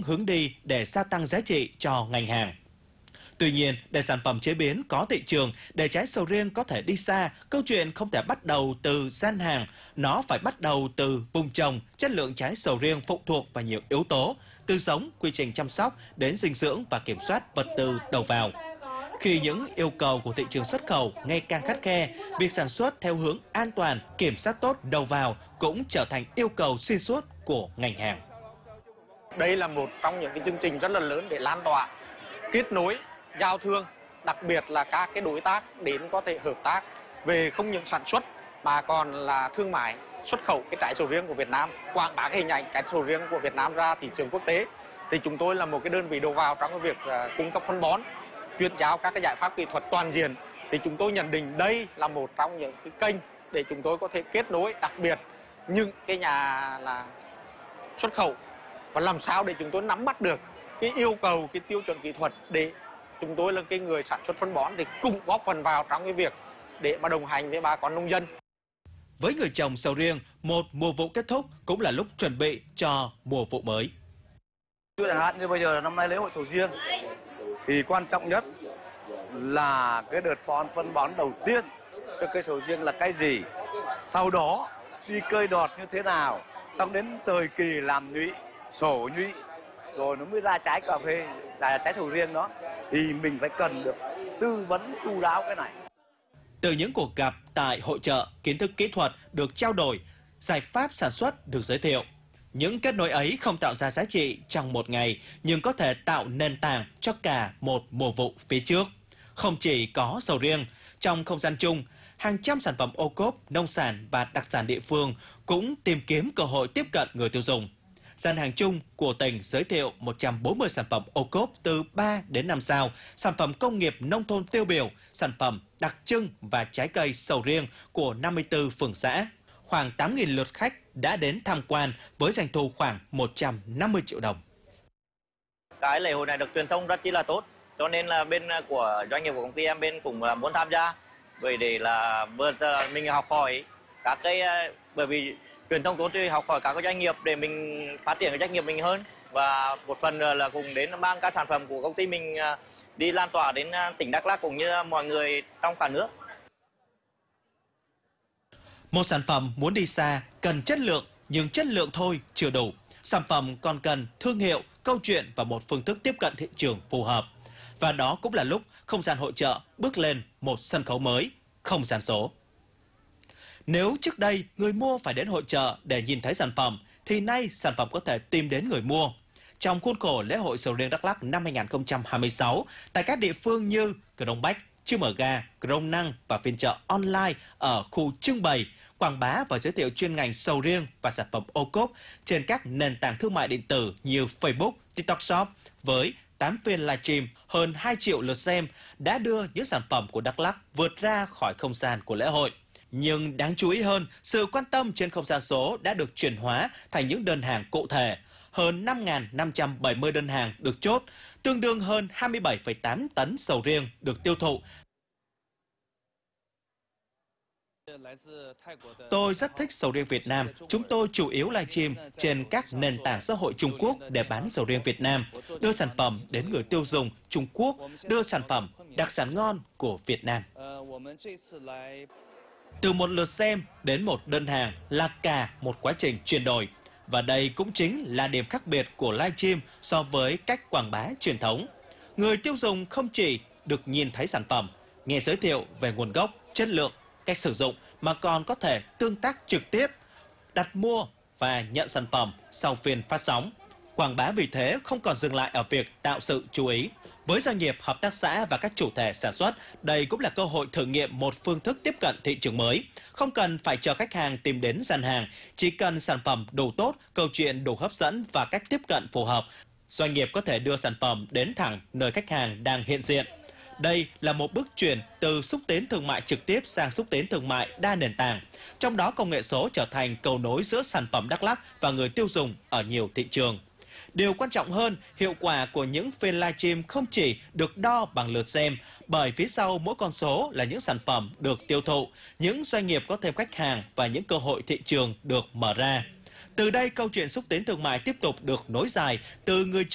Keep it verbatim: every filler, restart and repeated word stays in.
hướng đi để gia tăng giá trị cho ngành hàng. Tuy nhiên, để sản phẩm chế biến có thị trường, để trái sầu riêng có thể đi xa, câu chuyện không thể bắt đầu từ gian hàng, nó phải bắt đầu từ vùng trồng. Chất lượng trái sầu riêng phụ thuộc vào nhiều yếu tố, từ giống, quy trình chăm sóc đến dinh dưỡng và kiểm soát vật tư đầu vào. Khi những yêu cầu của thị trường xuất khẩu ngày càng khắt khe, việc sản xuất theo hướng an toàn, kiểm soát tốt đầu vào cũng trở thành yêu cầu xuyên suốt của ngành hàng. Đây là một trong những cái chương trình rất là lớn để lan tỏa, kết nối, giao thương, đặc biệt là các cái đối tác đến có thể hợp tác về không những sản xuất mà còn là thương mại, xuất khẩu cái trái sầu riêng của Việt Nam, quảng bá cái hình ảnh trái sầu riêng của Việt Nam ra thị trường quốc tế. Thì chúng tôi là một cái đơn vị đầu vào trong cái việc uh, cung cấp phân bón, chuyển giao các cái giải pháp kỹ thuật toàn diện. Thì chúng tôi nhận định đây là một trong những cái kênh để chúng tôi có thể kết nối, đặc biệt những cái nhà là xuất khẩu, và làm sao để chúng tôi nắm bắt được cái yêu cầu, cái tiêu chuẩn kỹ thuật để chúng tôi là cái người sản xuất phân bón để cùng góp phần vào trong cái việc để mà đồng hành với bà con nông dân. Với người trồng sầu riêng, một mùa vụ kết thúc cũng là lúc chuẩn bị cho mùa vụ mới. Chẳng hạn như bây giờ năm nay lễ hội sầu riêng thì quan trọng nhất là cái đợt phân phân bón đầu tiên cho cây sầu riêng là cái gì, sau đó đi cơi đọt như thế nào, xong đến thời kỳ làm nhụy, sổ nhụy, rồi nó mới ra trái cà phê, là trái sầu riêng đó, thì mình phải cần được tư vấn chu đáo cái này. Từ những cuộc gặp tại hội chợ, kiến thức kỹ thuật được trao đổi, giải pháp sản xuất được giới thiệu. Những kết nối ấy không tạo ra giá trị trong một ngày, nhưng có thể tạo nền tảng cho cả một mùa vụ phía trước. Không chỉ có sầu riêng, trong không gian chung, hàng trăm sản phẩm ô cốp, nông sản và đặc sản địa phương cũng tìm kiếm cơ hội tiếp cận người tiêu dùng. Gian hàng chung của tỉnh giới thiệu một trăm bốn mươi sản phẩm ô cốp từ ba đến năm sao, sản phẩm công nghiệp nông thôn tiêu biểu, sản phẩm đặc trưng và trái cây sầu riêng của năm mươi tư phường xã. Khoảng tám nghìn lượt khách đã đến tham quan với doanh thu khoảng một trăm năm mươi triệu đồng. Cái lễ hội này được truyền thông rất chi là tốt, cho nên là bên của doanh nghiệp của công ty em bên cũng muốn tham gia, vì để là vừa mình học hỏi các cái, bởi vì truyền thông tốt thì học hỏi các cái doanh nghiệp để mình phát triển cái doanh nghiệp mình hơn, và một phần là cùng đến mang các sản phẩm của công ty mình đi lan tỏa đến tỉnh Đắk Lắk cũng như mọi người trong cả nước. Một sản phẩm muốn đi xa cần chất lượng, nhưng chất lượng thôi chưa đủ. Sản phẩm còn cần thương hiệu, câu chuyện và một phương thức tiếp cận thị trường phù hợp. Và đó cũng là lúc không gian hội chợ bước lên một sân khấu mới, không gian số. Nếu trước đây người mua phải đến hội chợ để nhìn thấy sản phẩm, thì nay sản phẩm có thể tìm đến người mua. Trong khuôn khổ lễ hội sầu riêng Đắk Lắk năm hai nghìn không trăm hai mươi sáu, tại các địa phương như Crong Bách, Chư Mờ Ga, Crong Năng và phiên chợ online ở khu trưng bày, quảng bá và giới thiệu chuyên ngành sầu riêng và sản phẩm ô cốp trên các nền tảng thương mại điện tử như Facebook, TikTok Shop, với tám phiên livestream, hơn hai triệu lượt xem đã đưa những sản phẩm của Đắk Lắk vượt ra khỏi không gian của lễ hội. Nhưng đáng chú ý hơn, sự quan tâm trên không gian số đã được chuyển hóa thành những đơn hàng cụ thể. Hơn năm nghìn năm trăm bảy mươi đơn hàng được chốt, tương đương hơn hai mươi bảy phẩy tám tấn sầu riêng được tiêu thụ. Tôi rất thích sầu riêng Việt Nam. Chúng tôi chủ yếu livestream trên các nền tảng xã hội Trung Quốc để bán sầu riêng Việt Nam, đưa sản phẩm đến người tiêu dùng Trung Quốc, đưa sản phẩm đặc sản ngon của Việt Nam. Từ một lượt xem đến một đơn hàng là cả một quá trình chuyển đổi. Và đây cũng chính là điểm khác biệt của livestream so với cách quảng bá truyền thống. Người tiêu dùng không chỉ được nhìn thấy sản phẩm, nghe giới thiệu về nguồn gốc, chất lượng, cách sử dụng, mà còn có thể tương tác trực tiếp, đặt mua và nhận sản phẩm sau phiên phát sóng. Quảng bá vì thế không còn dừng lại ở việc tạo sự chú ý. Với doanh nghiệp, hợp tác xã và các chủ thể sản xuất, đây cũng là cơ hội thử nghiệm một phương thức tiếp cận thị trường mới. Không cần phải chờ khách hàng tìm đến gian hàng, chỉ cần sản phẩm đủ tốt, câu chuyện đủ hấp dẫn và cách tiếp cận phù hợp. Doanh nghiệp có thể đưa sản phẩm đến thẳng nơi khách hàng đang hiện diện. Đây là một bước chuyển từ xúc tiến thương mại trực tiếp sang xúc tiến thương mại đa nền tảng. Trong đó công nghệ số trở thành cầu nối giữa sản phẩm Đắk Lắk và người tiêu dùng ở nhiều thị trường. Điều quan trọng hơn, hiệu quả của những phiên livestream không chỉ được đo bằng lượt xem, bởi phía sau mỗi con số là những sản phẩm được tiêu thụ, những doanh nghiệp có thêm khách hàng và những cơ hội thị trường được mở ra. Từ đây, câu chuyện xúc tiến thương mại tiếp tục được nối dài từ người